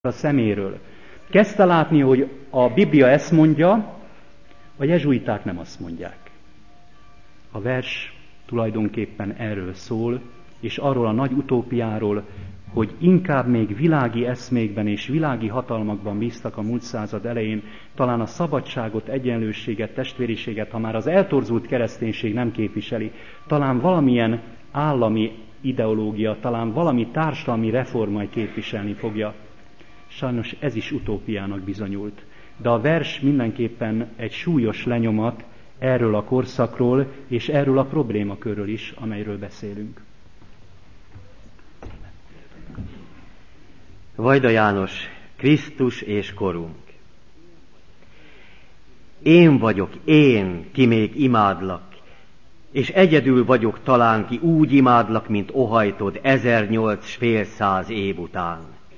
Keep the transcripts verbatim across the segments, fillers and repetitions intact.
a szeméről. Kezdte látni, hogy a Biblia ezt mondja, a jezsuiták nem azt mondják. A vers tulajdonképpen erről szól, és arról a nagy utópiáról, hogy inkább még világi eszmékben és világi hatalmakban bíztak a múlt század elején, talán a szabadságot, egyenlőséget, testvériséget, ha már az eltorzult kereszténység nem képviseli, talán valamilyen állami ideológia, talán valami társadalmi reformai képviselni fogja. Sajnos ez is utópiának bizonyult. De a vers mindenképpen egy súlyos lenyomat erről a korszakról és erről a problémakörről is, amelyről beszélünk. Vajda János, Krisztus és korunk. Én vagyok, én, ki még imádlak, és egyedül vagyok talán, ki úgy imádlak, mint ohajtod ezernyolc s fél száz év után.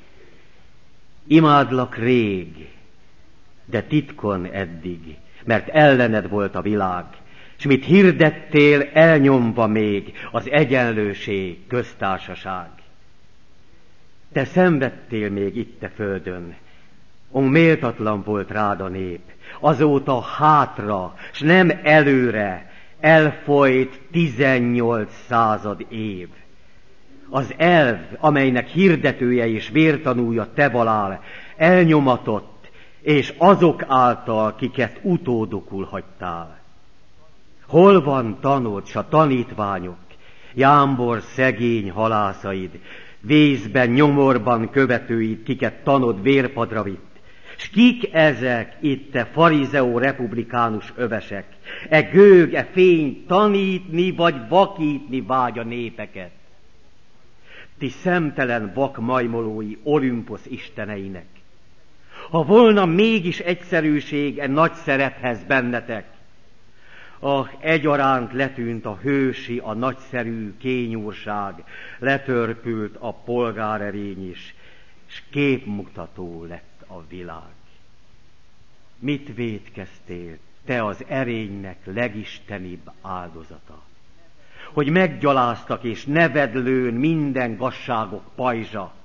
Imádlak rég, de titkon eddig, mert ellened volt a világ, s mit hirdettél elnyomva még az egyenlőség, köztársaság. Te szenvedtél még itt a földön, ó, méltatlan volt rád a nép, azóta hátra, s nem előre elfolyt tizennyolc század év. Az elv, amelynek hirdetője és vértanúja te valál, elnyomatott, és azok által, kiket utódokul hagytál. Hol van tanod, s a tanítványok, jámbor szegény halászaid, vészben, nyomorban követőid, kiket tanod vérpadra vitt? S kik ezek itt te farizeó republikánus övesek, e gőg, e fény tanítni vagy vakítni vágy a népeket? Ti szemtelen vak majmolói Olümposz isteneinek, ha volna mégis egyszerűség e nagy szerephez bennetek, ah, egyaránt letűnt a hősi, a nagyszerű kényúrság, letörpült a polgárerény is, s képmutató lett a világ. Mit vétkeztél, te az erénynek legistenibb áldozata? Hogy meggyaláztak és nevedlőn minden gazságok pajzsa.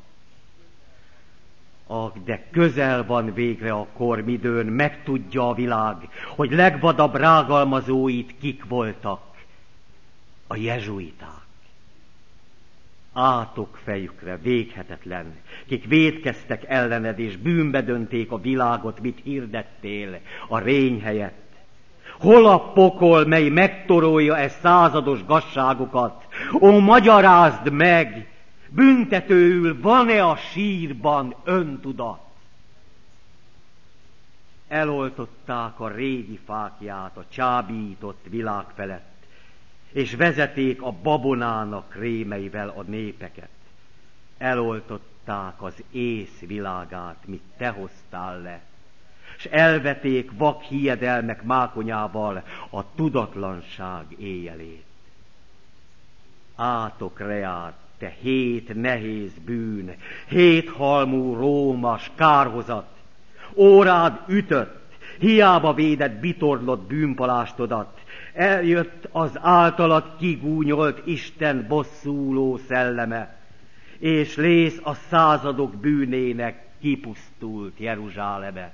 Ah, de közel van végre a kor, midőn megtudja a világ, hogy legvadabb rágalmazóit kik voltak, a jezsuiták. Átok fejükre, véghetetlen, kik vétkeztek ellened és bűnbe dönték a világot, mit hirdettél a rény helyett. Hol a pokol, mely megtorolja e százados gazságokat? Ó, magyarázd meg! Büntetőül van-e a sírban öntudat? Eloltották a régi fákját a csábított világ felett, és vezeték a babonának rémeivel a népeket. Eloltották az ész világát, mit te hoztál le, s elveték vak hiedelmek mákonyával a tudatlanság éjjelét. Átok reát, te hét nehéz bűn, hét halmú rómas kárhozat, órád ütött, hiába védett bitorlott bűnpalástodat, eljött az általad kigúnyolt Isten bosszúló szelleme, és lész a századok bűnének kipusztult Jeruzsáleme.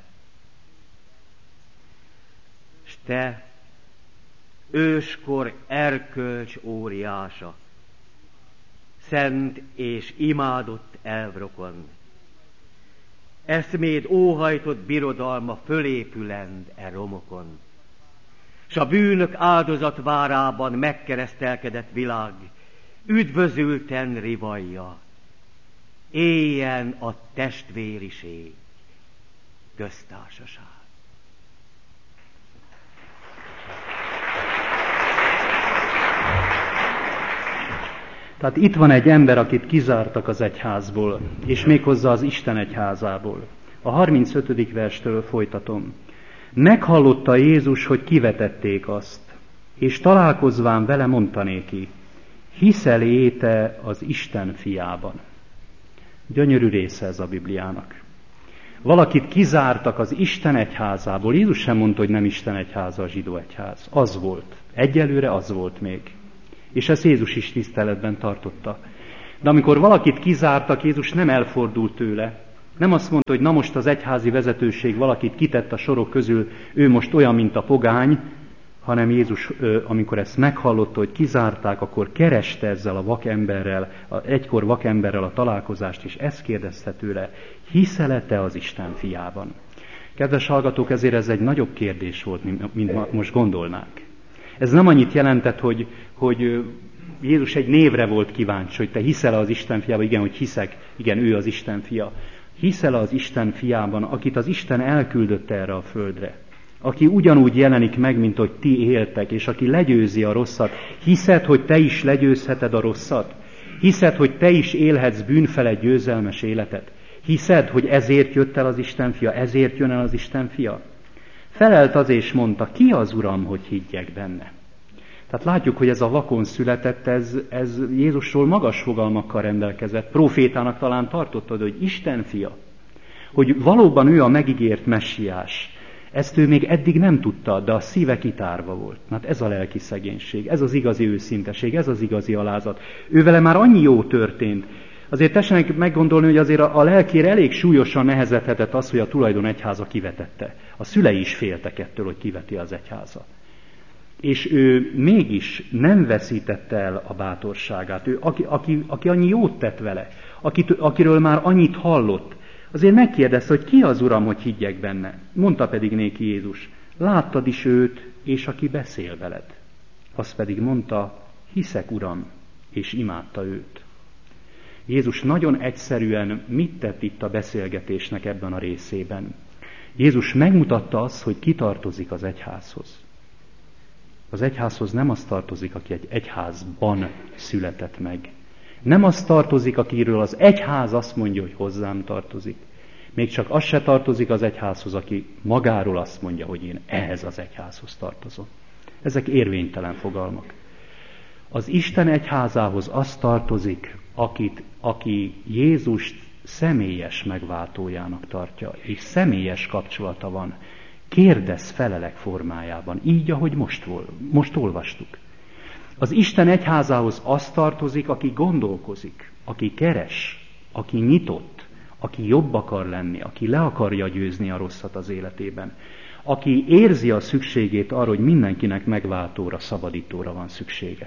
S te, őskor erkölcs óriása, szent és imádott elvrokon, eszméd óhajtott birodalma fölépülend e romokon, s a bűnök áldozat várában megkeresztelkedett világ üdvözülten rivalja, éljen a testvériség, köztársaság. Tehát itt van egy ember, akit kizártak az egyházból, és méghozzá az Isten egyházából. A harmincötödik verstől folytatom. Meghallotta Jézus, hogy kivetették azt, és találkozván vele mondta néki, hiszel-é te az Isten fiában? Gyönyörű része ez a Bibliának. Valakit kizártak az Isten egyházából. Jézus sem mondta, hogy nem Isten egyháza a zsidó egyház. Az volt. Egyelőre az volt még. És ezt Jézus is tiszteletben tartotta. De amikor valakit kizártak, Jézus nem elfordult tőle, Nem azt mondta, hogy na most az egyházi vezetőség valakit kitett a sorok közül, ő most olyan, mint a pogány, hanem Jézus, amikor ezt meghallotta, hogy kizárták, akkor kereste ezzel a vakemberrel, a egykor vakemberrel a találkozást, és ezt kérdezte tőle, hiszel-e te az Isten fiában? Kedves hallgatók, ezért ez egy nagyobb kérdés volt, mint most gondolnák. Ez nem annyit jelentett, hogy, hogy Jézus egy névre volt kíváncsi, hogy te hiszel az Isten fiába, igen, hogy hiszek, igen, ő az Isten fia. Hiszel az Isten fiában, akit az Isten elküldött erre a földre, aki ugyanúgy jelenik meg, mint hogy ti éltek, és aki legyőzi a rosszat. Hiszed, hogy te is legyőzheted a rosszat? Hiszed, hogy te is élhetsz bűnfelett győzelmes életet? Hiszed, hogy ezért jött el az Isten fia, ezért jön el az Isten fia? Felelt az és mondta, ki az Uram, hogy higgyek benne? Tehát látjuk, hogy ez a vakon született, ez, ez Jézusról magas fogalmakkal rendelkezett. Profétának talán tartottad, hogy Isten fia, hogy valóban ő a megígért messiás. Ezt ő még eddig nem tudta, de a szíve kitárva volt. Hát ez a lelki szegénység, ez az igazi őszinteség, ez az igazi alázat. Ővele már annyi jó történt. Azért tessenek meggondolni, hogy azért a, a lelkére elég súlyosan nehezedhetett az, hogy a tulajdon egyháza kivetette. A szülei is féltek ettől, hogy kiveti az egyháza. És ő mégis nem veszítette el a bátorságát. Ő, aki, aki, aki annyi jót tett vele, akit, akiről már annyit hallott, azért megkérdezte, hogy ki az Uram, hogy higgyek benne. Mondta pedig néki Jézus, láttad is őt, és aki beszél veled. Az pedig mondta, hiszek Uram, és imádta őt. Jézus nagyon egyszerűen mit tett itt a beszélgetésnek ebben a részében? Jézus megmutatta azt, hogy ki tartozik az egyházhoz. Az egyházhoz nem az tartozik, aki egy egyházban született meg. Nem az tartozik, akiről az egyház azt mondja, hogy hozzám tartozik. Még csak az se tartozik az egyházhoz, aki magáról azt mondja, hogy én ehhez az egyházhoz tartozom. Ezek érvénytelen fogalmak. Az Isten egyházához az tartozik, akit, aki Jézust személyes megváltójának tartja, és személyes kapcsolata van. Kérdez felelek formájában, így, ahogy most, vol, most olvastuk. Az Isten egyházához az tartozik, aki gondolkozik, aki keres, aki nyitott, aki jobb akar lenni, aki le akarja győzni a rosszat az életében, aki érzi a szükségét arra, hogy mindenkinek megváltóra, szabadítóra van szüksége.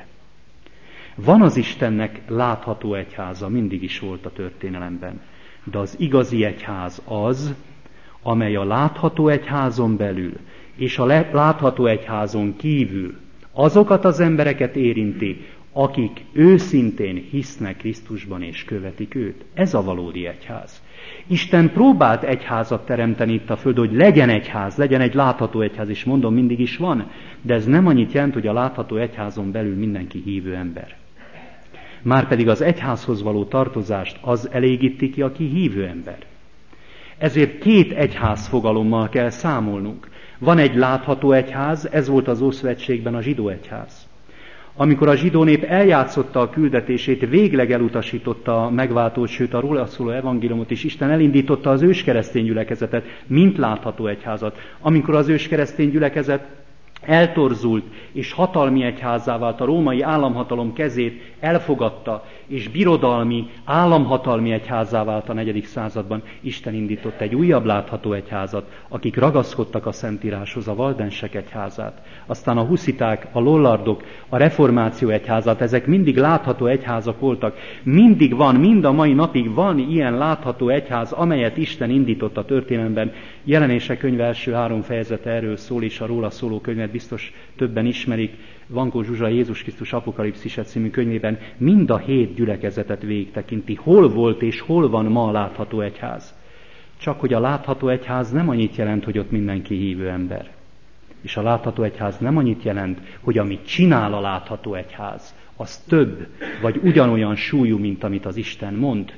Van az Istennek látható egyháza, mindig is volt a történelemben, de az igazi egyház az, amely a látható egyházon belül és a látható egyházon kívül azokat az embereket érinti, akik őszintén hisznek Krisztusban és követik őt. Ez a valódi egyház. Isten próbált egyházat teremteni itt a földön, hogy legyen egyház, legyen egy látható egyház, és mondom, mindig is van, de ez nem annyit jelent, hogy a látható egyházon belül mindenki hívő ember. Márpedig az egyházhoz való tartozást az elégíti ki, aki hívő ember. Ezért két egyház fogalommal kell számolnunk. Van egy látható egyház, ez volt az Ószövetségben a zsidó egyház. Amikor a zsidó nép eljátszotta a küldetését, végleg elutasította a megváltót, sőt a róla szóló evangéliumot, és Isten elindította az őskeresztény gyülekezetet, mint látható egyházat. Amikor az őskeresztény gyülekezet eltorzult, és hatalmi egyházzá vált, a római államhatalom kezét elfogadta, és birodalmi, államhatalmi egyházzá vált a negyedik században, Isten indított egy újabb látható egyházat, akik ragaszkodtak a Szentíráshoz, a valdensek egyházát. Aztán a husziták, a lollardok, a reformáció egyházat, ezek mindig látható egyházak voltak. Mindig van, mind a mai napig van ilyen látható egyház, amelyet Isten indított a történelemben. Jelenések könyve első három fejezete erről szól, és a róla szóló könyvet biztos többen ismerik. Vankó Zsuzsa Jézus Krisztus Apokalipszise című könyvében mind a hét gyülekezetet végigtekinti. Hol volt és hol van ma a látható egyház? Csak hogy a látható egyház nem annyit jelent, hogy ott mindenki hívő ember. És a látható egyház nem annyit jelent, hogy amit csinál a látható egyház, az több, vagy ugyanolyan súlyú, mint amit az Isten mond.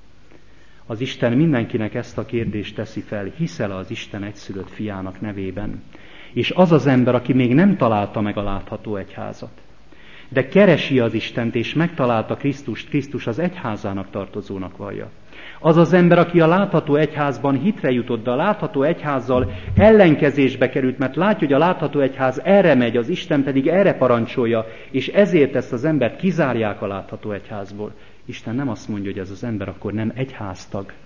Az Isten mindenkinek ezt a kérdést teszi fel, hiszel az Isten egyszülött fiának nevében. És az az ember, aki még nem találta meg a látható egyházat, de keresi az Istent, és megtalálta Krisztust, Krisztus az egyházának tartozónak vallja. Az az ember, aki a látható egyházban hitre jutott, de a látható egyházzal ellenkezésbe került, mert látja, hogy a látható egyház erre megy, az Isten pedig erre parancsolja, és ezért ezt az embert kizárják a látható egyházból. Isten nem azt mondja, hogy ez az ember akkor nem egyháztag,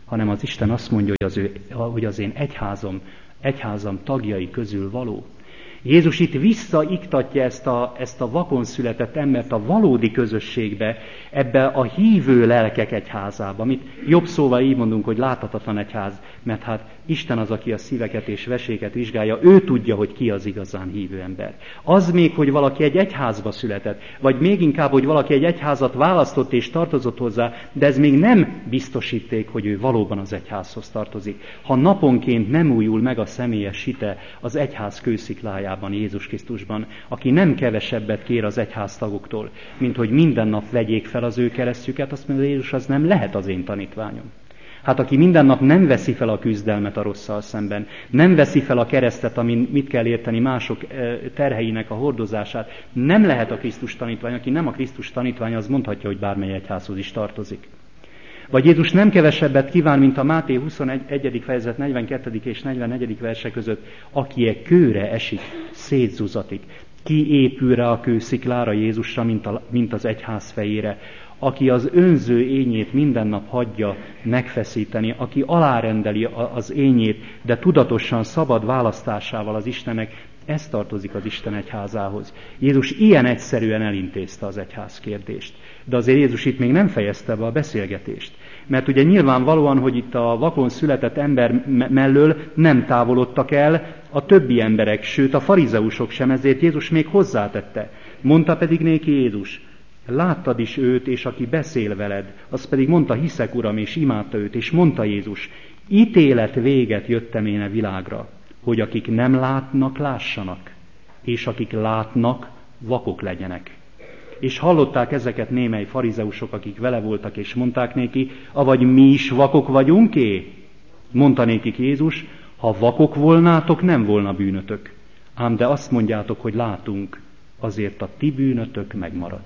hanem az Isten azt mondja, hogy az, ő, hogy az én egyházam, egyházam tagjai közül való. Jézus itt visszaiktatja ezt a, ezt a vakon született embert a valódi közösségbe, ebbe a hívő lelkek egyházába, amit jobb szóval így mondunk, hogy láthatatlan egyház, mert hát Isten az, aki a szíveket és veséket vizsgálja, ő tudja, hogy ki az igazán hívő ember. Az még, hogy valaki egy egyházba született, vagy még inkább, hogy valaki egy egyházat választott és tartozott hozzá, de ez még nem biztosíték, hogy ő valóban az egyházhoz tartozik. Ha naponként nem újul meg a személyes hite az egyház kősziklájában, Jézus Krisztusban, aki nem kevesebbet kér az egyháztagoktól, mint hogy minden nap vegyék fel az ő keresztjüket, azt mondja, Jézus, az nem lehet az én tanítványom. Hát aki minden nap nem veszi fel a küzdelmet a rosszal szemben, nem veszi fel a keresztet, amin mit kell érteni mások terheinek a hordozását, nem lehet a Krisztus tanítvány. Aki nem a Krisztus tanítvány, az mondhatja, hogy bármely egyházhoz is tartozik. Vagy Jézus nem kevesebbet kíván, mint a Máté huszonegyedik fejezet negyvenkettedik és negyvennegyedik verse között, aki egy kőre esik, szétzúzatik. Ki épül rá a kősziklára Jézusra, mint, a, mint az egyház fejére, aki az önző ényét minden nap hagyja megfeszíteni, aki alárendeli az ényét, de tudatosan szabad választásával az Istennek, ez tartozik az Isten egyházához. Jézus ilyen egyszerűen elintézte az egyház kérdést. De azért Jézus itt még nem fejezte be a beszélgetést. Mert ugye nyilvánvalóan, hogy itt a vakon született ember mellől nem távolodtak el a többi emberek, sőt a farizeusok sem, ezért Jézus még hozzátette. Mondta pedig néki Jézus, láttad is őt, és aki beszél veled, az pedig mondta, hiszek, Uram, és imádta őt, és mondta Jézus, ítélet véget jöttem én a világra, hogy akik nem látnak, lássanak, és akik látnak, vakok legyenek. És hallották ezeket némely farizeusok, akik vele voltak, és mondták néki, avagy mi is vakok vagyunk-é? Mondta nékik Jézus, ha vakok volnátok, nem volna bűnötök. Ám de azt mondjátok, hogy látunk, azért a ti bűnötök megmarad.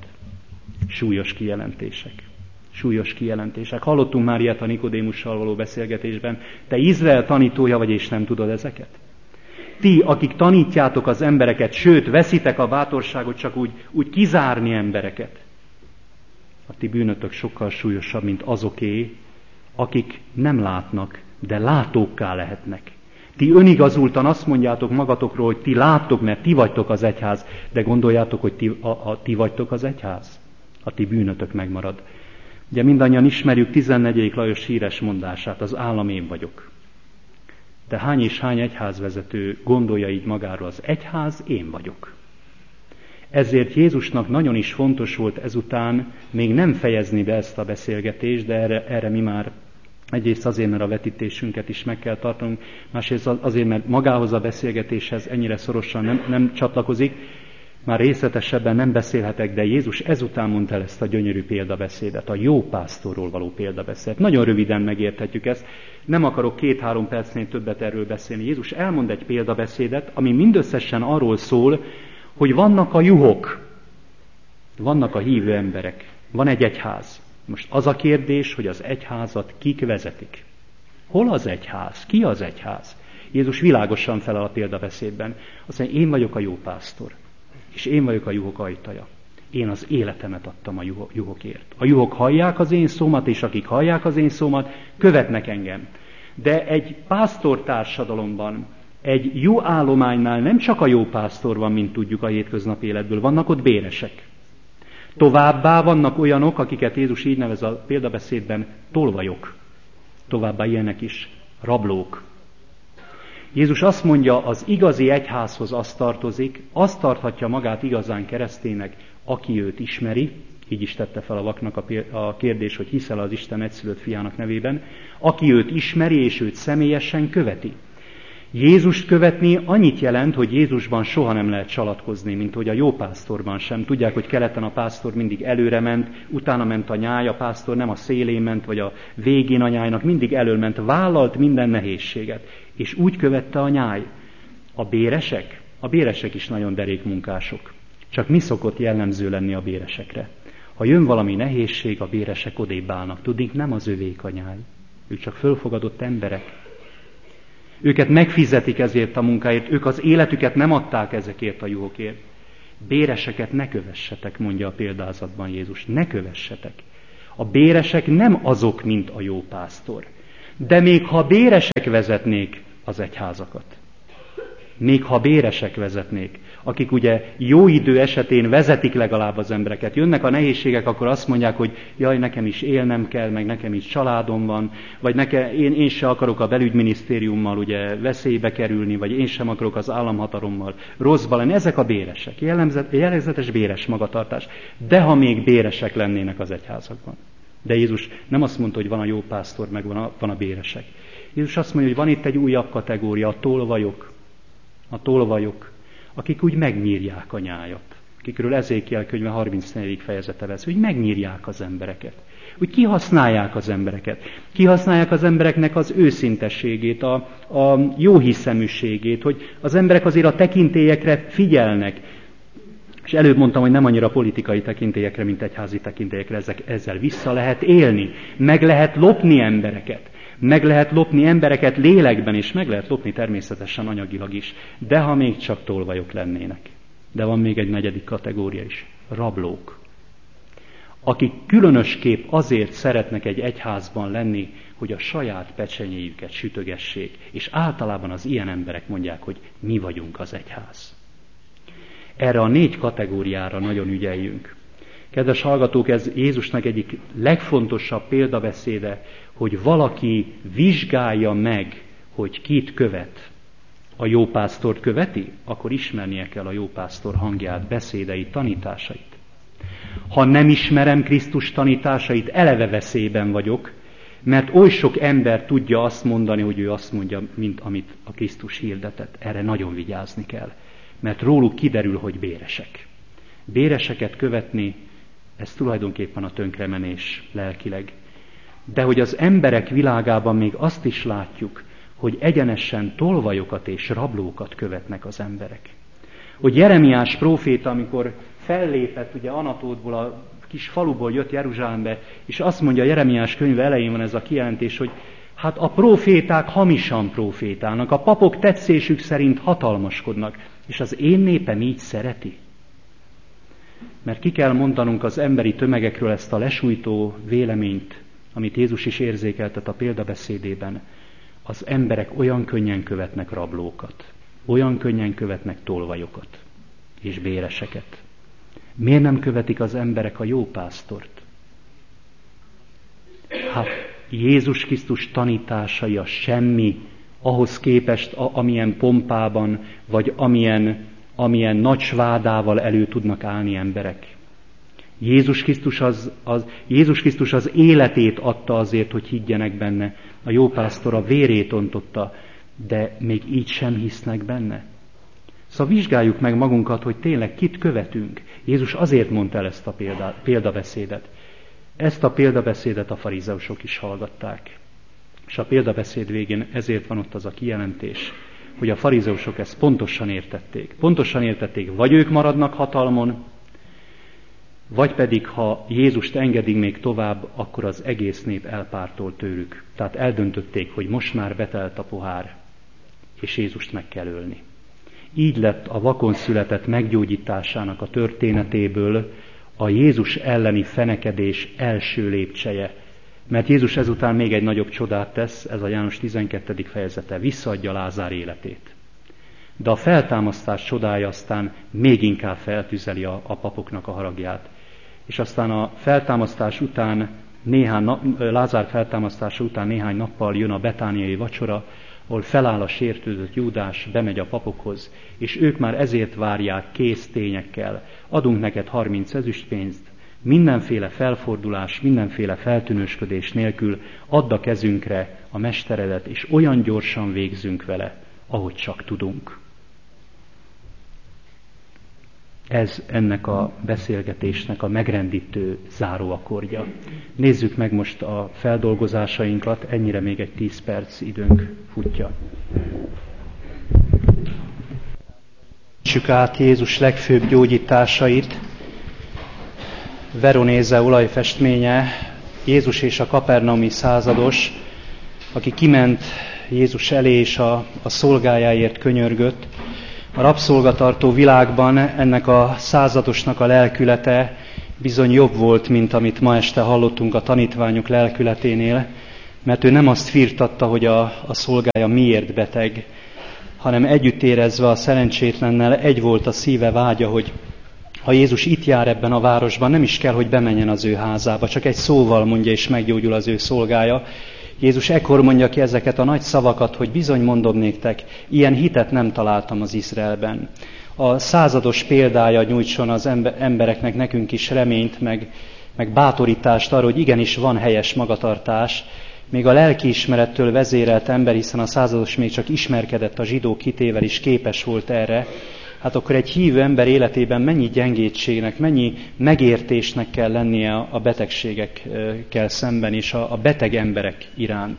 Súlyos kijelentések. Súlyos kijelentések. Hallottunk már ilyet a Nikodémussal való beszélgetésben. Te Izrael tanítója vagy, és nem tudod ezeket? Ti, akik tanítjátok az embereket, sőt, veszitek a bátorságot csak úgy, úgy kizárni embereket. A ti bűnötök sokkal súlyosabb, mint azoké, akik nem látnak, de látókká lehetnek. Ti önigazultan azt mondjátok magatokról, hogy ti láttok, mert ti vagytok az egyház, de gondoljátok, hogy ti, a, a, ti vagytok az egyház? A ti bűnötök megmarad. Ugye mindannyian ismerjük tizennegyedik Lajos híres mondását, az állam én vagyok. De hány és hány egyházvezető gondolja így magáról, az egyház én vagyok. Ezért Jézusnak nagyon is fontos volt ezután még nem fejezni be ezt a beszélgetést, de erre, erre mi már egyrészt azért, mert a vetítésünket is meg kell tartanunk, másrészt azért, mert magához a beszélgetéshez ennyire szorosan nem, nem csatlakozik, már részletesebben nem beszélhetek, de Jézus ezután mondta el ezt a gyönyörű példabeszédet, a jó pásztorról való példabeszédet. Nagyon röviden megérthetjük ezt, nem akarok két-három percnél többet erről beszélni. Jézus elmond egy példabeszédet, ami mindösszesen arról szól, hogy vannak a juhok, vannak a hívő emberek, van egy egyház. Most az a kérdés, hogy az egyházat kik vezetik. Hol az egyház? Ki az egyház? Jézus világosan felel a példabeszédben. Azt mondja, én vagyok a jó pásztor, és én vagyok a juhok ajtaja. Én az életemet adtam a juhokért. A juhok hallják az én szómat, és akik hallják az én szómat, követnek engem. De egy pásztortársadalomban, egy jó állománynál nem csak a jó pásztor van, mint tudjuk a hétköznapi életből, vannak ott béresek. Továbbá vannak olyanok, akiket Jézus így nevez a példabeszédben, tolvajok. Továbbá ilyenek is, rablók. Jézus azt mondja, az igazi egyházhoz azt tartozik, azt tarthatja magát igazán kereszténynek, aki őt ismeri, így is tette fel a vaknak a kérdés, hogy hiszel az Isten egyszülött fiának nevében, aki őt ismeri és őt személyesen követi. Jézust követni annyit jelent, hogy Jézusban soha nem lehet csalatkozni, mint hogy a jó pásztorban sem. Tudják, hogy keleten a pásztor mindig előre ment, utána ment a nyáj, a pásztor nem a szélén ment, vagy a végén a nyájnak, mindig előment, vállalt minden nehézséget, és úgy követte a nyáj. A béresek? A béresek is nagyon derék munkások. Csak mi szokott jellemző lenni a béresekre? Ha jön valami nehézség, a béresek odébb állnak. Tudnék, nem az övék a nyáj. Ők csak fölfogadott emberek. Őket megfizetik ezért a munkáért, ők az életüket nem adták ezekért a juhokért. Béreseket ne kövessetek, mondja a példázatban Jézus, ne kövessetek. A béresek nem azok, mint a jó pásztor. De még ha béresek vezetnék az egyházakat, még ha béresek vezetnék, akik ugye jó idő esetén vezetik legalább az embereket, jönnek a nehézségek, akkor azt mondják, hogy jaj, nekem is élnem kell, meg nekem is családom van, vagy neke, én, én sem akarok a belügyminisztériummal ugye veszélybe kerülni, vagy én sem akarok az államhatalommal rosszba lenni. Ezek a béresek, jellegzetes béres magatartás. De ha még béresek lennének az egyházakban. De Jézus nem azt mondta, hogy van a jó pásztor, meg van a, van a béresek. Jézus azt mondja, hogy van itt egy újabb kategória, a tolvajok. A tolvajok, akik úgy megnyírják a nyájat. Akikről Ezékiel könyve harmincnegyedik fejezete vesz, hogy megnyírják az embereket. Úgy kihasználják az embereket. Kihasználják az embereknek az őszintességét, a, a jóhiszeműségét, hogy az emberek azért a tekintélyekre figyelnek. És előbb mondtam, hogy nem annyira politikai tekintélyekre, mint egyházi tekintélyekre, ezek, ezzel vissza lehet élni. Meg lehet lopni embereket. Meg lehet lopni embereket lélekben, és meg lehet lopni természetesen anyagilag is. De ha még csak tolvajok lennének. De van még egy negyedik kategória is. Rablók. Akik különösképp azért szeretnek egy egyházban lenni, hogy a saját pecsenyéjüket sütögessék, és általában az ilyen emberek mondják, hogy mi vagyunk az egyház. Erre a négy kategóriára nagyon ügyeljünk. Kedves hallgatók, ez Jézusnak egyik legfontosabb példabeszéde, hogy valaki vizsgálja meg, hogy kit követ. A jó pásztort követi? Akkor ismernie kell a jó pásztor hangját, beszédeit, tanításait. Ha nem ismerem Krisztus tanításait, eleve veszélyben vagyok, mert oly sok ember tudja azt mondani, hogy ő azt mondja, mint amit a Krisztus hirdetett. Erre nagyon vigyázni kell, mert róluk kiderül, hogy béresek. Béreseket követni, ez tulajdonképpen a tönkremenés lelkileg. De hogy az emberek világában még azt is látjuk, hogy egyenesen tolvajokat és rablókat követnek az emberek. Hogy Jeremiás próféta, amikor fellépett, ugye Anatótból, a kis faluból jött Jeruzsálembe, és azt mondja, Jeremiás könyve elején van ez a kijelentés, hogy hát a próféták hamisan prófétálnak, a papok tetszésük szerint hatalmaskodnak, és az én népem így szereti. Mert ki kell mondanunk az emberi tömegekről ezt a lesújtó véleményt, amit Jézus is érzékeltet a példabeszédében. Az emberek olyan könnyen követnek rablókat, olyan könnyen követnek tolvajokat és béreseket. Miért nem követik az emberek a jó pásztort? Hát Jézus Krisztus tanításai a semmi, ahhoz képest, amilyen pompában, vagy amilyen, amilyen nagy svádával elő tudnak állni emberek. Jézus Krisztus az, az, Jézus Krisztus az életét adta azért, hogy higgyenek benne. A jó pásztor a vérét ontotta, de még így sem hisznek benne. Szóval vizsgáljuk meg magunkat, hogy tényleg kit követünk. Jézus azért mondta el ezt a példa, példabeszédet. Ezt a példabeszédet a farizeusok is hallgatták. És a példabeszéd végén ezért van ott az a kijelentés, hogy a farizeusok ezt pontosan értették. Pontosan értették, vagy ők maradnak hatalmon, vagy pedig, ha Jézust engedik még tovább, akkor az egész nép elpártol tőlük. Tehát eldöntötték, hogy most már betelt a pohár, és Jézust meg kell ölni. Így lett a vakon született meggyógyításának a történetéből a Jézus elleni fenekedés első lépcseje. Mert Jézus ezután még egy nagyobb csodát tesz, ez a János tizenkettedik fejezete, visszaadja Lázár életét. De a feltámasztás csodája aztán még inkább feltüzeli a, a papoknak a haragját. És aztán a feltámasztás után, néhány nap, Lázár feltámasztása után néhány nappal jön a betániai vacsora, ahol feláll a sértődött Júdás, bemegy a papokhoz, és ők már ezért várják kész tényekkel. Adunk neked harminc ezüstpénzt, mindenféle felfordulás, mindenféle feltűnősködés nélkül add a kezünkre a mesteredet, és olyan gyorsan végzünk vele, ahogy csak tudunk. Ez ennek a beszélgetésnek a megrendítő záróakordja. Nézzük meg most a feldolgozásainkat, ennyire még egy tíz perc időnk futja. Nézzük át Jézus legfőbb gyógyításait. Veronéze olajfestménye, Jézus és a kapernaumi százados, aki kiment Jézus elé és a, a szolgájáért könyörgött. A rabszolgatartó világban ennek a századosnak a lelkülete bizony jobb volt, mint amit ma este hallottunk a tanítványok lelkületénél, mert ő nem azt firtatta, hogy a, a szolgája miért beteg, hanem együtt érezve a szerencsétlennel egy volt a szíve vágya, hogy ha Jézus itt jár ebben a városban, nem is kell, hogy bemenjen az ő házába, csak egy szóval mondja, és meggyógyul az ő szolgája. Jézus ekkor mondja ki ezeket a nagy szavakat, hogy bizony mondom néktek, ilyen hitet nem találtam az Izraelben. A százados példája nyújtson az embereknek, nekünk is reményt, meg, meg bátorítást arra, hogy igenis van helyes magatartás, még a lelkiismerettől vezérelt ember, hiszen a százados még csak ismerkedett a zsidók hitével is képes volt erre, hát akkor egy hívő ember életében mennyi gyengétségnek, mennyi megértésnek kell lennie a betegségekkel szemben és a beteg emberek iránt.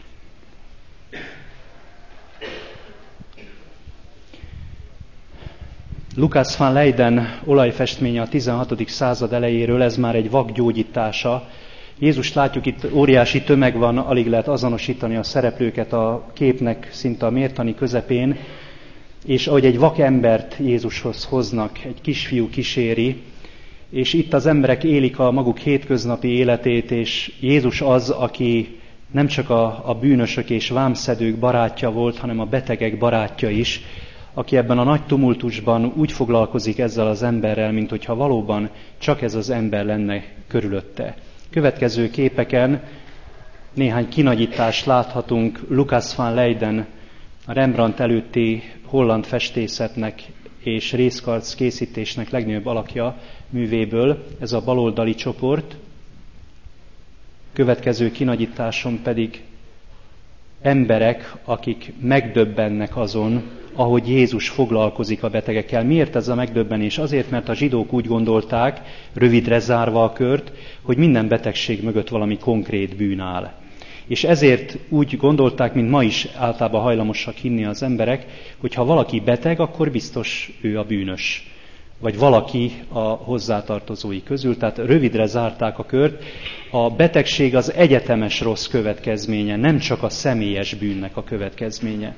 Lucas van Leyden olajfestménye a tizenhatodik század elejéről, ez már egy vak gyógyítása. Jézus látjuk, itt óriási tömeg van, alig lehet azonosítani a szereplőket a képnek szinte a mértani közepén, és ahogy egy vak embert Jézushoz hoznak, egy kisfiú kíséri, és itt az emberek élik a maguk hétköznapi életét, és Jézus az, aki nem csak a, a bűnösök és vámszedők barátja volt, hanem a betegek barátja is, aki ebben a nagy tumultusban úgy foglalkozik ezzel az emberrel, mint hogyha valóban csak ez az ember lenne körülötte. Következő képeken néhány kinagyítást láthatunk Lucas van Leyden, a Rembrandt előtti holland festészetnek és részkarc készítésnek legnagyobb alakja művéből, ez a baloldali csoport. Következő kinagyításon pedig emberek, akik megdöbbennek azon, ahogy Jézus foglalkozik a betegekkel. Miért ez a megdöbbenés? Azért, mert a zsidók úgy gondolták, rövidre zárva a kört, hogy minden betegség mögött valami konkrét bűn áll. És ezért úgy gondolták, mint ma is általában hajlamosak hinni az emberek, hogy ha valaki beteg, akkor biztos ő a bűnös. Vagy valaki a hozzátartozói közül, tehát rövidre zárták a kört. A betegség az egyetemes rossz következménye, nem csak a személyes bűnnek a következménye.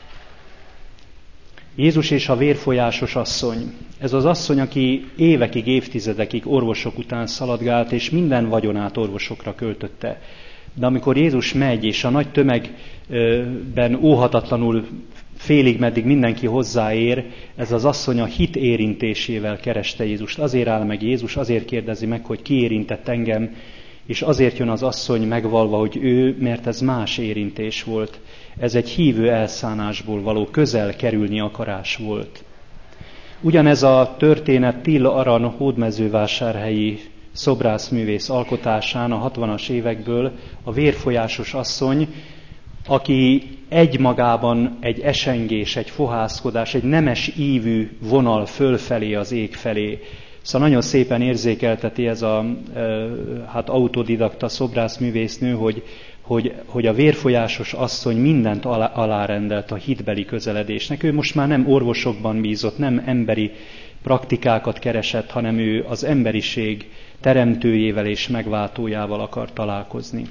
Jézus és a vérfolyásos asszony. Ez az asszony, aki évekig, évtizedekig orvosok után szaladgált, és minden vagyonát orvosokra költötte. De amikor Jézus megy, és a nagy tömegben óhatatlanul félig meddig mindenki hozzáér, ez az asszony a hit érintésével kereste Jézust. Azért áll meg Jézus, azért kérdezi meg, hogy ki érintett engem, és azért jön az asszony megvalva, hogy ő, mert ez más érintés volt. Ez egy hívő elszánásból való közel kerülni akarás volt. Ugyanez a történet Till Aran hódmezővásárhelyi szobrászművész alkotásán a hatvanas évekből a vérfolyásos asszony, aki egymagában egy esengés, egy fohászkodás, egy nemes ívű vonal fölfelé az ég felé. Szóval nagyon szépen érzékelteti ez a hát autodidakta szobrászművésznő, hogy, hogy, hogy a vérfolyásos asszony mindent alá, alárendelt a hitbeli közeledésnek. Ő most már nem orvosokban bízott, nem emberi praktikákat keresett, hanem ő az emberiség teremtőjével és megváltójával akar találkozni.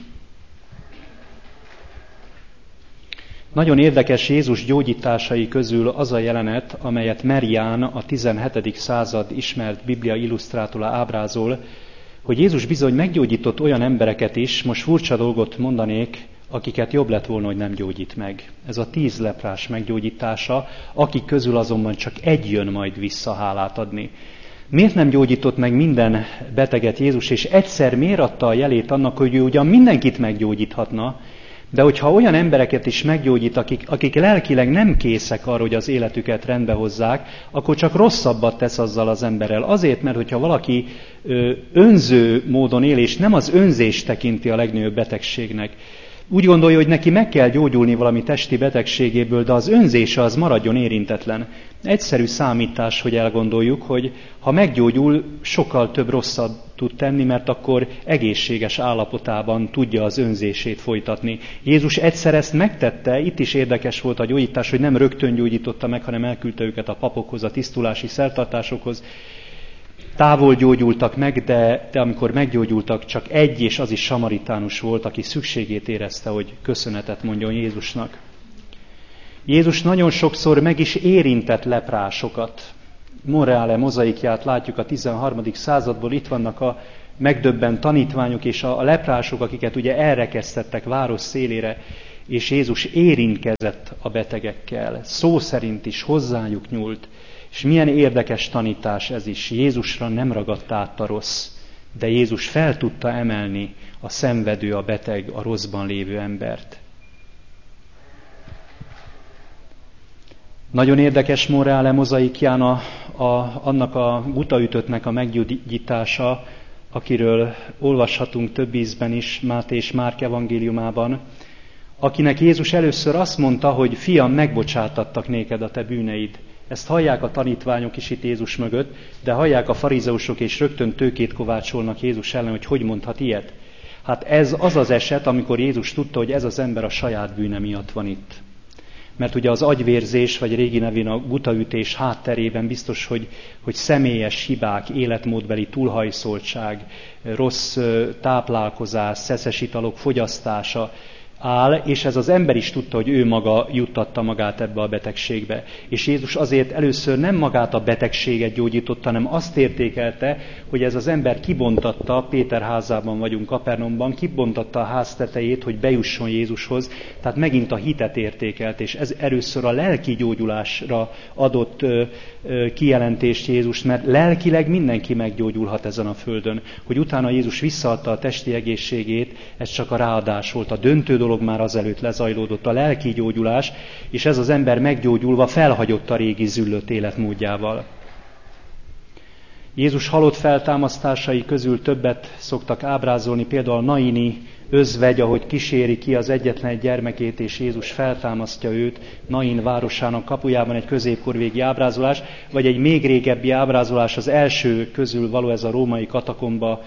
Nagyon érdekes Jézus gyógyításai közül az a jelenet, amelyet Marián, a tizenhetedik század ismert Biblia illusztrátora ábrázol, hogy Jézus bizony meggyógyított olyan embereket is, most furcsa dolgot mondanék, akiket jobb lett volna, hogy nem gyógyít meg. Ez a tíz leprás meggyógyítása, akik közül azonban csak egy jön majd vissza hálát adni. Miért nem gyógyított meg minden beteget Jézus, és egyszer miért adta a jelét annak, hogy ő ugyan mindenkit meggyógyíthatna, de hogyha olyan embereket is meggyógyít, akik, akik lelkileg nem készek arra, hogy az életüket rendbe hozzák, akkor csak rosszabbat tesz azzal az emberrel. Azért, mert hogyha valaki ö, önző módon él, és nem az önzést tekinti a legnagyobb betegségnek, úgy gondolja, hogy neki meg kell gyógyulni valami testi betegségéből, de az önzése az maradjon érintetlen. Egyszerű számítás, hogy elgondoljuk, hogy ha meggyógyul, sokkal több rosszat tud tenni, mert akkor egészséges állapotában tudja az önzését folytatni. Jézus egyszer ezt megtette, itt is érdekes volt a gyógyítás, hogy nem rögtön gyógyította meg, hanem elküldte őket a papokhoz, a tisztulási szertartásokhoz. Távol gyógyultak meg, de, de amikor meggyógyultak, csak egy, és az is samaritánus volt, aki szükségét érezte, hogy köszönetet mondjon Jézusnak. Jézus nagyon sokszor meg is érintett leprásokat. Monreale mozaikját látjuk a tizenharmadik századból, itt vannak a megdöbbent tanítványok és a leprások, akiket ugye elrekesztettek város szélére, és Jézus érintkezett a betegekkel, szó szerint is hozzájuk nyúlt. És milyen érdekes tanítás ez is. Jézusra nem ragadt át a rossz, de Jézus fel tudta emelni a szenvedő, a beteg, a rosszban lévő embert. Nagyon érdekes morále mozaikján a, a, annak a butaütöttnek a meggyógyítása, akiről olvashatunk több ízben is, Máté és Márk evangéliumában, akinek Jézus először azt mondta, hogy fiam, megbocsátattak néked a te bűneid. Ezt hallják a tanítványok is itt Jézus mögött, de hallják a farizeusok, és rögtön tőkét kovácsolnak Jézus ellen, hogy hogy mondhat ilyet. Hát ez az az eset, amikor Jézus tudta, hogy ez az ember a saját bűne miatt van itt. Mert ugye az agyvérzés, vagy régi nevén a butaütés hátterében biztos, hogy, hogy személyes hibák, életmódbeli túlhajszoltság, rossz táplálkozás, szeszes italok fogyasztása áll, és ez az ember is tudta, hogy ő maga juttatta magát ebbe a betegségbe. És Jézus azért először nem magát a betegséget gyógyította, hanem azt értékelte, hogy ez az ember kibontatta, Péter házában vagyunk Kapernaumban, kibontatta a ház tetejét, hogy bejusson Jézushoz, tehát megint a hitet értékelt, és ez először a lelki gyógyulásra adott ö, ö, kijelentést Jézus, mert lelkileg mindenki meggyógyulhat ezen a földön. Hogy utána Jézus visszaadta a testi egészségét, ez csak a ráadás volt, a döntő dolog már azelőtt lezajlódott, a lelki gyógyulás, és ez az ember meggyógyulva felhagyott a régi züllött életmódjával. Jézus halott feltámasztásai közül többet szoktak ábrázolni, például a naini özvegy, ahogy kíséri ki az egyetlen gyermekét, és Jézus feltámasztja őt, Nain városának kapujában, egy középkorvégi ábrázolás, vagy egy még régebbi ábrázolás, az első közül való, ez a római katakomba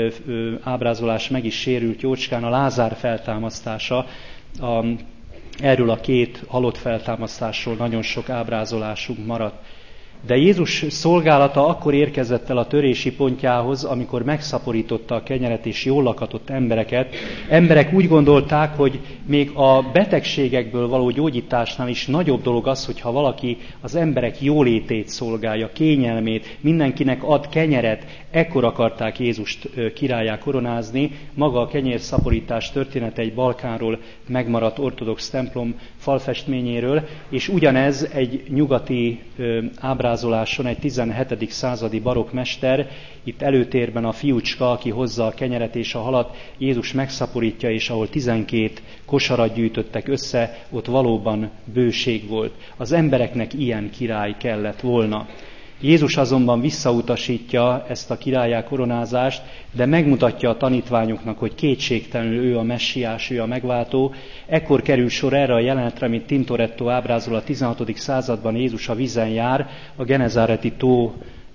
ábrázolás, meg is sérült jócskán, a Lázár feltámasztása. A, erről a két halott feltámasztásról nagyon sok ábrázolásunk maradt. De Jézus szolgálata akkor érkezett el a törési pontjához, amikor megszaporította a kenyeret és jól lakatott embereket. Emberek úgy gondolták, hogy még a betegségekből való gyógyításnál is nagyobb dolog az, hogyha valaki az emberek jólétét szolgálja, kényelmét, mindenkinek ad kenyeret. Ekkor akarták Jézust királlyá koronázni. Maga a kenyérszaporítás története egy Balkánról megmaradt ortodox templom falfestményéről, és ugyanez egy nyugati ábrázoláson egy tizenhetedik századi barokk mester, itt előtérben a fiúcska, aki hozza a kenyeret és a halat, Jézus megszaporítja, és ahol tizenkét kosarat gyűjtöttek össze, ott valóban bőség volt. Az embereknek ilyen király kellett volna. Jézus azonban visszautasítja ezt a királlyá koronázást, de megmutatja a tanítványoknak, hogy kétségtelenül ő a messiás, ő a megváltó. Ekkor kerül sor erre a jelenetre, amit Tintoretto ábrázol a tizenhatodik században. Jézus a vízen jár, a Genezáreti tó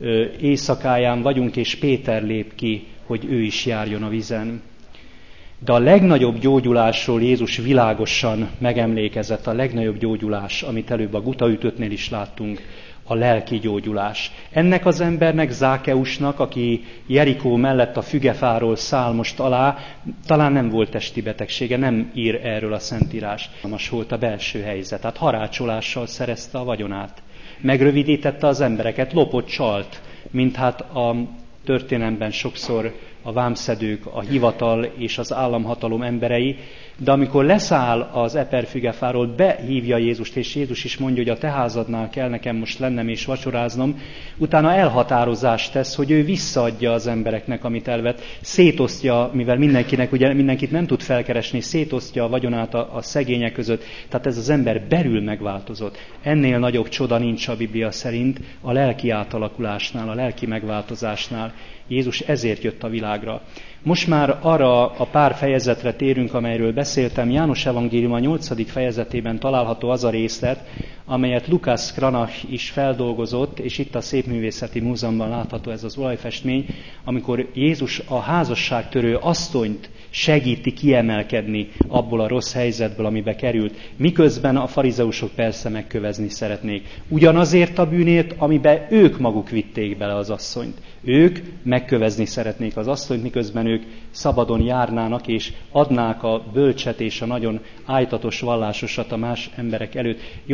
éjszakáján vagyunk, és Péter lép ki, hogy ő is járjon a vízen. De a legnagyobb gyógyulásról Jézus világosan megemlékezett, a legnagyobb gyógyulás, amit előbb a gutaütöttnél is láttunk, a lelki gyógyulás. Ennek az embernek, Zákeusnak, aki Jerikó mellett a fügefáról száll most alá, talán nem volt testi betegsége, nem ír erről a Szentírás. Most volt a belső helyzet, tehát harácsolással szerezte a vagyonát. Megrövidítette az embereket, lopott, csalt, mint hát a történelemben sokszor a vámszedők, a hivatal és az államhatalom emberei, de amikor leszáll az eperfügefáról, behívja Jézust, és Jézus is mondja, hogy a te házadnál kell nekem most lennem és vacsoráznom, utána elhatározást tesz, hogy ő visszaadja az embereknek, amit elvett, szétosztja, mivel mindenkinek, ugye mindenkit nem tud felkeresni, szétosztja a vagyonát a, a szegények között, tehát ez az ember belül megváltozott. Ennél nagyobb csoda nincs a Biblia szerint a lelki átalakulásnál, a lelki megváltozásnál. Jézus ezért jött a világra. Most már arra a pár fejezetre térünk, amelyről beszéltem. János evangélium a nyolcadik fejezetében található az a részlet, amelyet Lukács Cranach is feldolgozott, és itt a Szépművészeti Múzeumban látható ez az olajfestmény, amikor Jézus a házasságtörő asszonyt segíti kiemelkedni abból a rossz helyzetből, amibe került, miközben a farizeusok persze megkövezni szeretnék. Ugyanazért a bűnért, amiben ők maguk vitték bele az asszonyt. Ők megkövezni szeretnék az asszonyt, miközben ők szabadon járnának, és adnák a bölcset és a nagyon ájtatos vallásosat a más emberek előtt. Jobb oldalt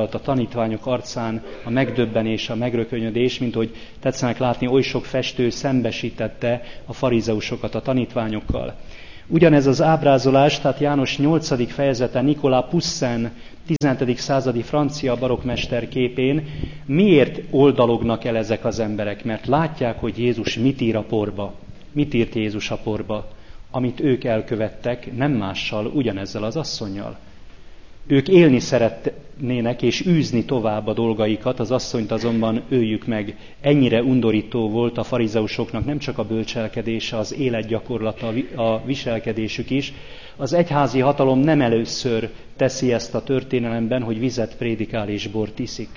átfutott a tanítványok arcán a megdöbbenés, a megrökönyödés, mint hogy tetszenek látni, oly sok festő szembesítette a farizeusokat a tanítványokkal. Ugyanez az ábrázolás, tehát János nyolcadik fejezete Nicolas Poussin tizenhetedik századi francia barokkmester képén miért oldalognak el ezek az emberek? Mert látják, hogy Jézus mit ír a porba. Mit írt Jézus a porba? Amit ők elkövettek, nem mással, ugyanezzel az asszonnyal. Ők élni szeretnének és űzni tovább a dolgaikat, az asszonyt azonban öljük meg. Ennyire undorító volt a farizeusoknak nem csak a bölcselkedése, az életgyakorlata, a viselkedésük is. Az egyházi hatalom nem először teszi ezt a történelemben, hogy vizet prédikál és bort iszik.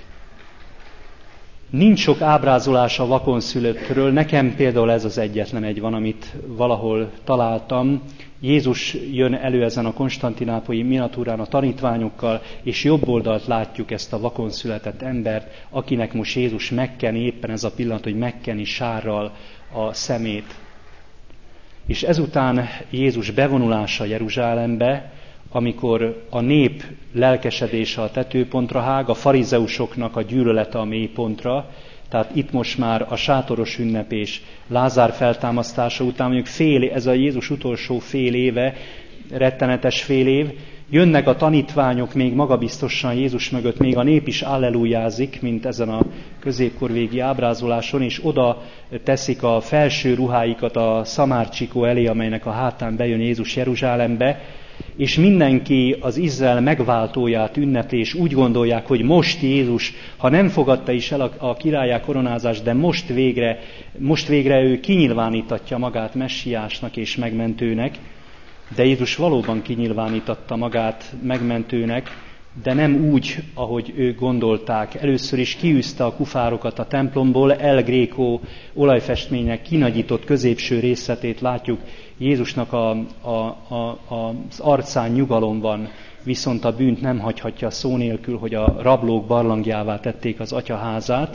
Nincs sok ábrázolás a vakonszülöttről, nekem például ez az egyetlen egy van, amit valahol találtam. Jézus jön elő ezen a konstantinápolyi miniatúrán a tanítványokkal, és jobb oldalt látjuk ezt a vakonszületett embert, akinek most Jézus megkeni, éppen ez a pillanat, hogy megkeni sárral a szemét. És ezután Jézus bevonulása Jeruzsálembe, amikor a nép lelkesedése a tetőpontra hág, a farizeusoknak a gyűlölete a mélypontra, tehát itt most már a sátoros ünnep és Lázár feltámasztása után, mondjuk fél, ez a Jézus utolsó fél éve, rettenetes fél év, jönnek a tanítványok még magabiztosan Jézus mögött, még a nép is allelujázik, mint ezen a középkorvégi ábrázoláson, és oda teszik a felső ruháikat a szamárcsikó elé, amelynek a hátán bejön Jézus Jeruzsálembe, és mindenki az Izrael megváltóját ünnepli, és úgy gondolják, hogy most Jézus, ha nem fogadta is el a, a királlyá koronázást, de most végre, most végre ő kinyilvánítatja magát messiásnak és megmentőnek, de Jézus valóban kinyilvánítatta magát megmentőnek, de nem úgy, ahogy ők gondolták. Először is kiűzte a kufárokat a templomból, El Greco olajfestmények kinagyított középső részletét látjuk. Jézusnak a, a, a, az arcán nyugalom van, viszont a bűnt nem hagyhatja szó nélkül, hogy a rablók barlangjává tették az atyaházát.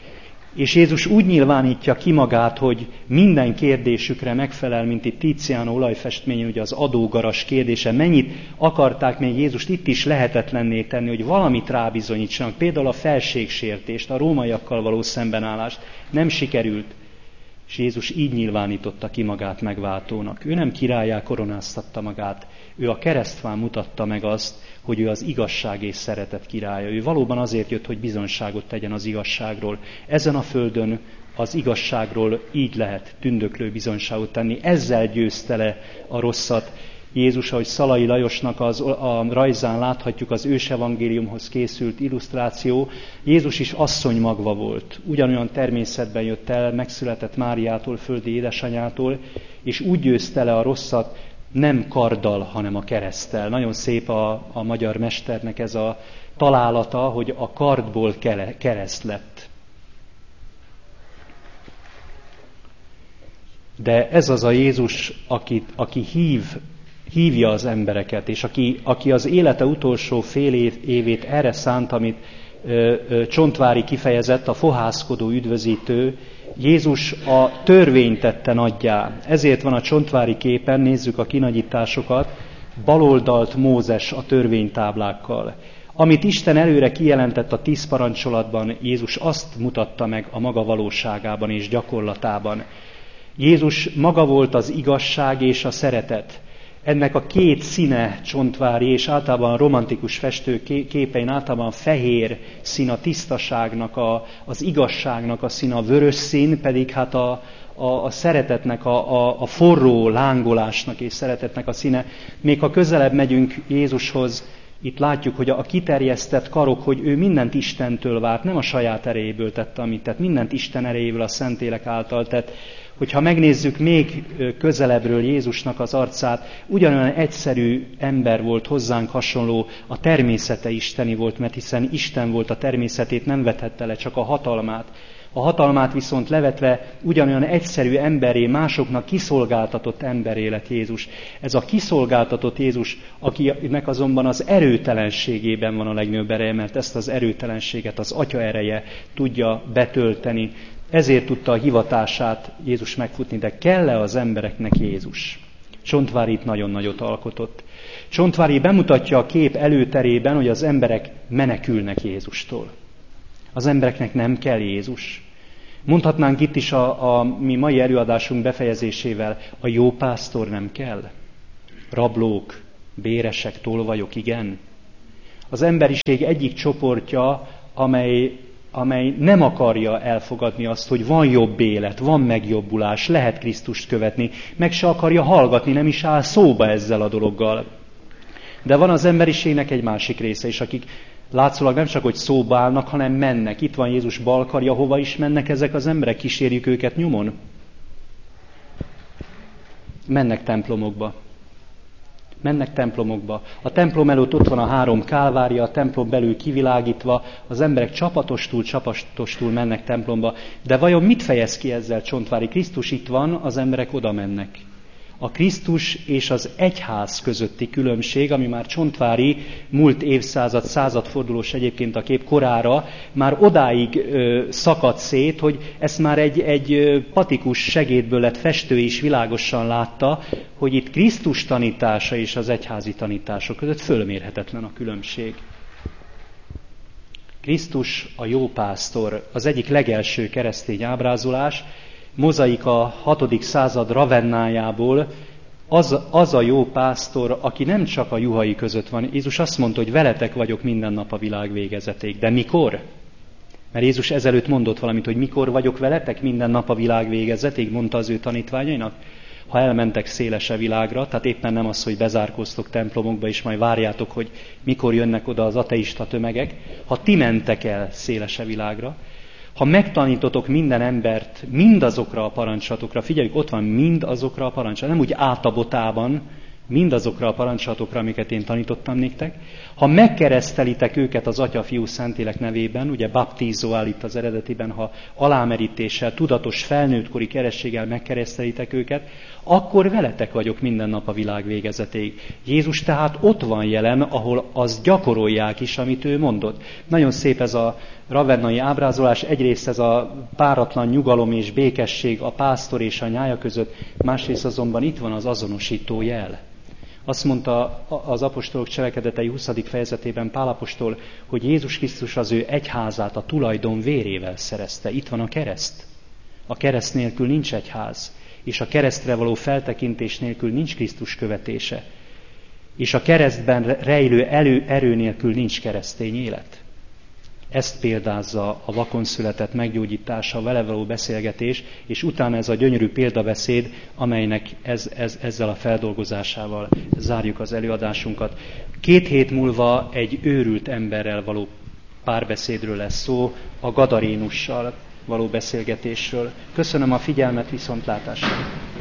És Jézus úgy nyilvánítja ki magát, hogy minden kérdésükre megfelel, mint itt Tiziano olajfestményen, ugye az adógaras kérdése. Mennyit akarták még Jézust itt is lehetetlenné tenni, hogy valamit rábizonyítsanak. Például a felségsértést, a rómaiakkal való szembenállást nem sikerült. És Jézus így nyilvánította ki magát megváltónak. Ő nem királlyá koronáztatta magát, ő a keresztfán mutatta meg azt, hogy ő az igazság és szeretet királya. Ő valóban azért jött, hogy bizonyságot tegyen az igazságról. Ezen a földön az igazságról így lehet tündöklő bizonyságot tenni. Ezzel győzte le a rosszat. Jézus, ahogy Szalai Lajosnak az, a rajzán láthatjuk, az ősevangéliumhoz készült illusztráció, Jézus is asszony magva volt. Ugyanolyan természetben jött el, megszületett Máriától, földi édesanyától, és úgy győzte le a rosszat, nem karddal, hanem a kereszttel. Nagyon szép a, a magyar mesternek ez a találata, hogy a kardból kele, kereszt lett. De ez az a Jézus, aki, aki hív, hívja az embereket, és aki, aki az élete utolsó fél év, évét erre szánt, amit ö, ö, Csontváry kifejezett, a fohászkodó üdvözítő, Jézus a törvényt tette nagyjá. Ezért van a Csontváry képen, nézzük a kinagyításokat, baloldalt Mózes a törvénytáblákkal. Amit Isten előre kijelentett a tíz parancsolatban, Jézus azt mutatta meg a maga valóságában és gyakorlatában. Jézus maga volt az igazság és a szeretet. Ennek a két színe Csontváry, és általában a romantikus festő képein általában fehér szín a tisztaságnak, a, az igazságnak a színe, a vörös szín pedig hát a, a, a szeretetnek, a, a, a forró lángolásnak és szeretetnek a színe. Még ha közelebb megyünk Jézushoz, itt látjuk, hogy a kiterjesztett karok, hogy ő mindent Istentől várt, nem a saját erejéből tette, amit tett, mindent Isten erejéből, a Szentlélek által tett. Hogyha megnézzük még közelebbről Jézusnak az arcát, ugyanolyan egyszerű ember volt, hozzánk hasonló, a természete isteni volt, mert hiszen Isten volt, a természetét nem vethette le, csak a hatalmát. A hatalmát viszont levetve ugyanolyan egyszerű emberé, másoknak kiszolgáltatott emberé lett Jézus. Ez a kiszolgáltatott Jézus, akinek azonban az erőtelenségében van a legnagyobb ereje, mert ezt az erőtelenséget az Atya ereje tudja betölteni. Ezért tudta a hivatását Jézus megfutni, de kell-e az embereknek Jézus? Csontváry itt nagyon nagyot alkotott. Csontváry bemutatja a kép előterében, hogy az emberek menekülnek Jézustól. Az embereknek nem kell Jézus. Mondhatnánk itt is a, a mi mai előadásunk befejezésével, a jó pásztor nem kell. Rablók, béresek, tolvajok, igen. Az emberiség egyik csoportja, amely, amely nem akarja elfogadni azt, hogy van jobb élet, van megjobbulás, lehet Krisztust követni, meg se akarja hallgatni, nem is áll szóba ezzel a dologgal. De van az emberiségnek egy másik része is, akik látszólag nem csak, hogy szóba állnak, hanem mennek. Itt van Jézus balkarja, hova is mennek ezek az emberek, kísérjük őket nyomon. Mennek templomokba. Mennek templomokba. A templom előtt ott van a három kálvária, a templom belül kivilágítva, az emberek csapatostul, csapatostul mennek templomba. De vajon mit fejez ki ezzel Csontváry? Krisztus itt van, az emberek oda mennek. A Krisztus és az egyház közötti különbség, ami már Csontváry múlt évszázad, századfordulós egyébként a kép korára, már odáig ö, szakadt szét, hogy ezt már egy, egy ö, patikus segédből lett festő is világosan látta, hogy itt Krisztus tanítása és az egyházi tanítások között fölmérhetetlen a különbség. Krisztus a jó pásztor, az egyik legelső keresztény ábrázolás, mozaik a hatodik század Ravennájából, az, az a jó pásztor, aki nem csak a juhai között van. Jézus azt mondta, hogy veletek vagyok minden nap a világ végezetéig. De mikor? Mert Jézus ezelőtt mondott valamit, hogy mikor vagyok veletek minden nap a világ végezetéig, mondta az ő tanítványainak. Ha elmentek szélese világra, tehát éppen nem az, hogy bezárkóztok templomokba, és majd várjátok, hogy mikor jönnek oda az ateista tömegek, ha ti mentek el szélese világra, ha megtanítotok minden embert mindazokra a parancsolatokra, figyeljük, ott van mindazokra a parancsolatokra, nem úgy átabotában, mindazokra a parancsolatokra, amiket én tanítottam néktek, ha megkeresztelitek őket az Atya, Fiú, Szentlélek nevében, ugye baptizó áll itt az eredetiben, ha alámerítéssel, tudatos felnőttkori kerességgel megkeresztelitek őket, akkor veletek vagyok minden nap a világ végezetéig. Jézus tehát ott van jelen, ahol azt gyakorolják is, amit ő mondott. Nagyon szép ez a ravennai ábrázolás, egyrészt ez a páratlan nyugalom és békesség a pásztor és a nyája között, másrészt azonban itt van az azonosító jel. Azt mondta az apostolok cselekedetei huszadik fejezetében Pál apostol, hogy Jézus Krisztus az ő egyházát a tulajdon vérével szerezte. Itt van a kereszt. A kereszt nélkül nincs egyház, és a keresztre való feltekintés nélkül nincs Krisztus követése. És a keresztben rejlő elő, erő nélkül nincs keresztény élet. Ezt példázza a vakon született meggyógyítása, a vele való beszélgetés, és utána ez a gyönyörű példabeszéd, amelynek ez, ez, ezzel a feldolgozásával zárjuk az előadásunkat. Két hét múlva egy őrült emberrel való párbeszédről lesz szó, a gadarénussal való beszélgetésről. Köszönöm a figyelmet, viszontlátásra!